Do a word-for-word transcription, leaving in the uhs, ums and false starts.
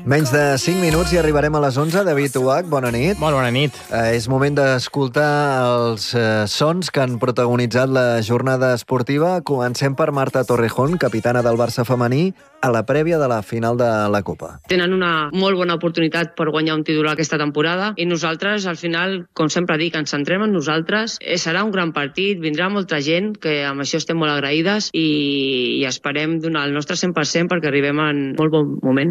Menys de cinc minuts i arribarem a les onze. David Uach, bona nit. Molt bona nit. Eh, és moment d'escoltar els eh, sons que han protagonitzat la jornada esportiva. Comencem per Marta Torrejón, capitana del Barça femení, a la prèvia de la final de la Copa. Tenen una molt bona oportunitat per guanyar un títol aquesta temporada i nosaltres, al final, com sempre dic, ens centrem en nosaltres. Eh, serà un gran partit, vindrà molta gent, que amb això estem molt agraïdes i, i esperem donar el nostre cent per cent perquè arribem en molt bon moment.